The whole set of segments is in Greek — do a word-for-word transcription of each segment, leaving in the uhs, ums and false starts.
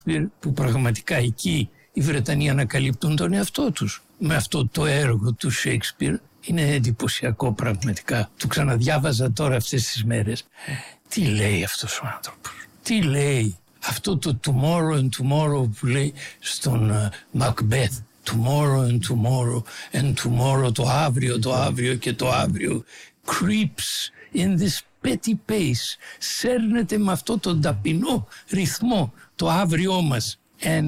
Shakespeare, που πραγματικά εκεί οι Βρετανοί ανακαλύπτουν τον εαυτό τους. Με αυτό το έργο του Shakespeare είναι εντυπωσιακό πραγματικά. Το ξαναδιάβαζα τώρα αυτές τις μέρες. Τι λέει αυτός ο άνθρωπος, τι λέει αυτό το tomorrow and tomorrow που λέει στον uh, Macbeth. Tomorrow and tomorrow and tomorrow, το αύριο, το αύριο και το αύριο. Creeps in this petty pace. Σέρνεται με αυτό τον ταπεινό ρυθμό το αύριό μας. And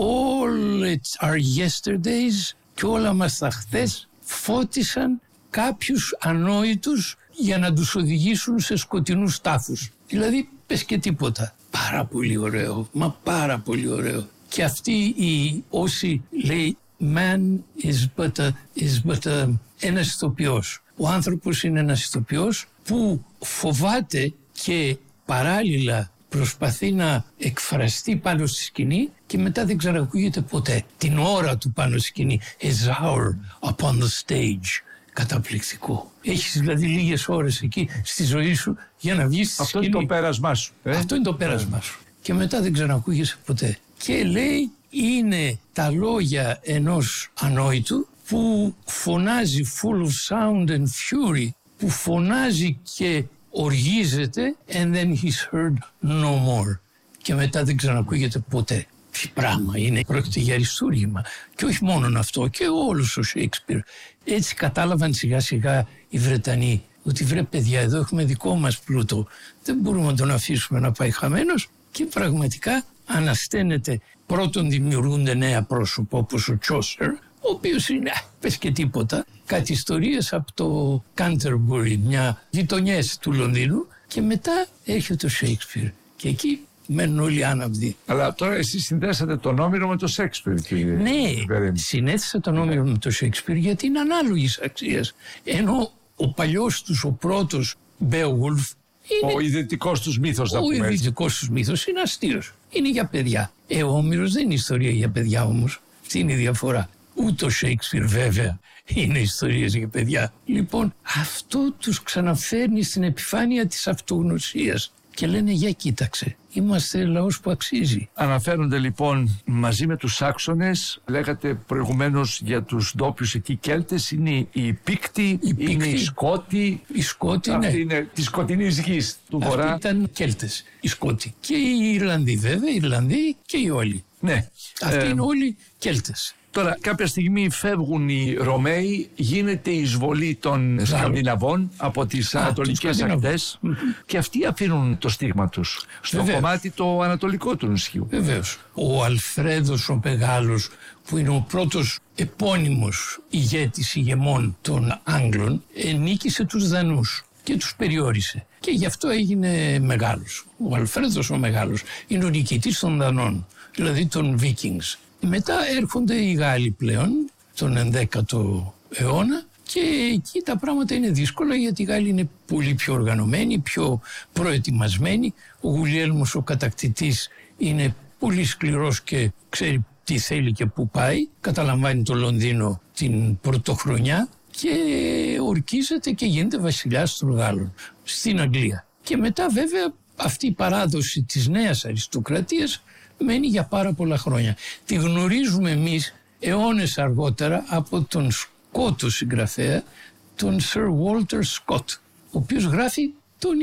all it are yesterdays, και όλα μας τα χθες φώτισαν κάποιους ανόητους για να τους οδηγήσουν σε σκοτεινούς τάφους. Δηλαδή πες και τίποτα. Πάρα πολύ ωραίο, μα πάρα πολύ ωραίο. Και αυτοί οι όσοι λέει man is but a, is but a, ένας ηθοποιός. Ο άνθρωπος είναι ένας ηθοποιός που φοβάται και παράλληλα προσπαθεί να εκφραστεί πάνω στη σκηνή και μετά δεν ξανακούγεται ποτέ. Την ώρα του πάνω στη σκηνή. His hour upon the stage. Καταπληκτικό. Έχεις δηλαδή λίγες ώρες εκεί στη ζωή σου για να βγεις στη Αυτό σκηνή. Είναι το πέρασμά σου. Ε? Αυτό είναι το πέρασμά σου. Και μετά δεν ξανακούγεσαι ποτέ. Και λέει είναι τα λόγια ενός ανόητου που φωνάζει full of sound and fury, που φωνάζει και οργίζεται and then he's heard no more. Και μετά δεν ξανακούγεται ποτέ. Τι πράγμα είναι, πρόκειται για αριστούργημα. Και όχι μόνο αυτό, και όλος ο Shakespeare. Έτσι κατάλαβαν σιγά σιγά οι Βρετανοί ότι βρε παιδιά, εδώ έχουμε δικό μας πλούτο, δεν μπορούμε να τον αφήσουμε να πάει χαμένος. Και πραγματικά ανασταίνεται. Πρώτον δημιουργούνται νέα πρόσωπα όπως ο Chaucer, ο οποίος είναι, πες και τίποτα, κάτι ιστορίες από το Canterbury, μια γειτονιές του Λονδίνου, και μετά έρχεται ο Shakespeare και εκεί μένουν όλοι άναυδοι. Αλλά τώρα εσείς συνδέσατε τον Όμηρο με το Shakespeare, κύριε. Ναι, Βερέμι. συνέθεσα τον Όμηρο με το Shakespeare γιατί είναι ανάλογης αξίας. Ενώ ο παλιός τους, ο πρώτος Beowulf, είναι... Ο ιδρυτικός τους μύθος, θα Ο πούμε. ιδρυτικός τους μύθος είναι αστείος. Είναι για παιδιά. Ε, ο Όμηρος δεν είναι ιστορία για παιδιά όμως. Αυτή είναι η διαφορά. Ούτε ο Shakespeare βέβαια είναι ιστορίες για παιδιά. Λοιπόν, αυτό τους ξαναφέρνει στην επιφάνεια της αυτογνωσίας. Και λένε για κοίταξε, είμαστε λαός που αξίζει. Αναφέρονται λοιπόν μαζί με τους Σάξονες, λέγατε προηγουμένως για τους ντόπιους εκεί Κέλτες, είναι οι Πίκτοι, είναι οι Σκότοι. Οι Σκότοι, ναι. Αυτή είναι της σκοτεινής γης του Αυτοί Βορρά. ήταν Κέλτες, οι Σκότοι. Και οι Ιρλανδοί βέβαια, οι Ιρλανδοί και οι όλοι. Ναι. Αυτοί Ε, είναι όλοι Κέλτες. Τώρα κάποια στιγμή φεύγουν οι Ρωμαίοι, γίνεται η εισβολή των Σκανδιναβών από τις Α, ανατολικές ακτές και αυτοί αφήνουν το στίγμα τους στο Βεβαίως. κομμάτι το ανατολικό του νησιού. Βεβαίως. Ο Αλφρέδος ο Μεγάλος, που είναι ο πρώτος επώνυμος ηγέτης ηγεμών των Άγγλων, νίκησε τους Δανούς και τους περιόρισε. Και γι' αυτό έγινε μεγάλος. Ο Αλφρέδος ο Μεγάλος είναι ο νικητής των Δανών, δηλαδή των Vikings. Μετά έρχονται οι Γάλλοι πλέον, τον ενδέκατο αιώνα, και εκεί τα πράγματα είναι δύσκολα γιατί οι Γάλλοι είναι πολύ πιο οργανωμένοι, πιο προετοιμασμένοι. Ο Γουλιέλμος ο κατακτητής είναι πολύ σκληρός και ξέρει τι θέλει και πού πάει. Καταλαμβάνει το Λονδίνο την πρωτοχρονιά και ορκίζεται και γίνεται βασιλιάς των Γάλλων στην Αγγλία. Και μετά βέβαια αυτή η παράδοση της νέας αριστοκρατίας μένει για πάρα πολλά χρόνια. Τη γνωρίζουμε εμείς αιώνες αργότερα από τον Σκότο συγγραφέα, τον Sir Walter Scott, ο οποίος γράφει τον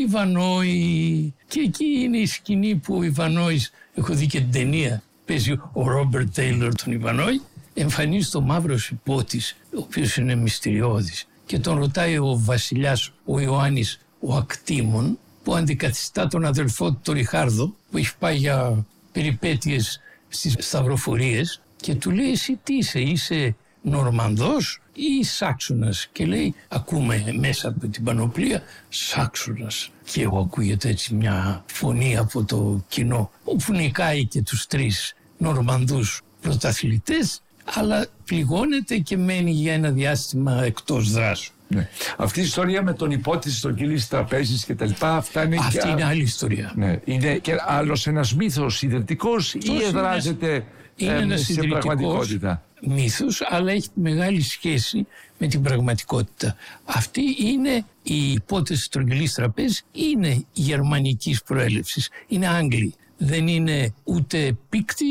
Ιβανόη. Και εκεί είναι η σκηνή που ο Ιβανόης, έχω δει και την ταινία, παίζει ο Ρόμπερτ Τέιλορ τον Ιβανόη, εμφανίζει το μαύρο υπότης, ο οποίος είναι μυστηριώδης, και τον ρωτάει ο βασιλιάς, ο Ιωάννης ο Ακτήμων, που αντικαθιστά τον αδελφό του τον Ριχάρδο, που έχει πάει για περιπέτειες στις σταυροφορίες, και του λέει εσύ τι είσαι, είσαι Νορμανδός ή Σάξονας? Και λέει, ακούμε μέσα από την πανοπλία, Σάξονας. Και εγώ ακούγεται έτσι μια φωνή από το κοινό, όπου νικάει και τους τρεις Νορμανδούς πρωταθλητές, αλλά πληγώνεται και μένει για ένα διάστημα εκτός δράσου. Ναι. Αυτή η ιστορία με τον υπότιτλο στον κύλι τραπέζης και τα λοιπά, αυτά είναι. Αυτή και... είναι άλλη ιστορία. Ναι. Είναι και άλλος ένας μύθος ιδρυτικός ή εδράζεται είναι ε, ένας σε πραγματικότητα? Μύθος, αλλά έχει μεγάλη σχέση με την πραγματικότητα. Αυτή είναι η υπόθεση της στρογγυλής τραπέζης, είναι γερμανικής προέλευσης, είναι Άγγλοι. δεν είναι ούτε Πίκτοι